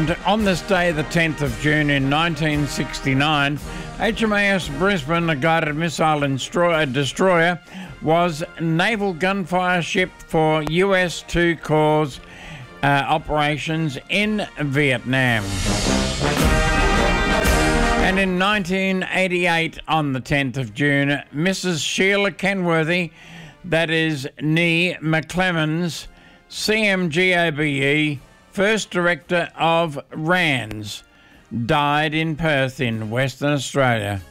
And on this day, the 10th of June in 1969, HMAS Brisbane, a guided missile destroyer, was naval gunfire ship for US 2 Corps operations in Vietnam. And in 1988, on the 10th of June, Mrs. Sheila Kenworthy, that is Nee McClemens, CMGOBE, first director of RANZ, died in Perth in Western Australia.